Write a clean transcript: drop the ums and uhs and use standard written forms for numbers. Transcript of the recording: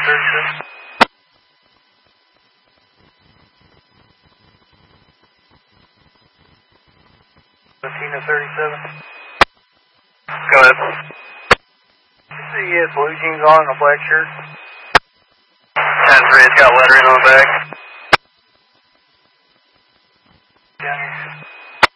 36. Tina 37. Go ahead. You see he had blue jeans on and a black shirt? 10-3, it's got lettering on the back.